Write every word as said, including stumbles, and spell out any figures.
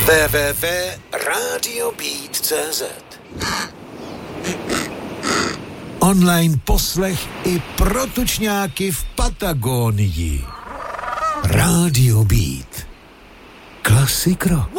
w w w tečka radio beat tečka cé zet. Online poslech i pro tučňáky v Patagonii. Radio Beat. Klasik rock.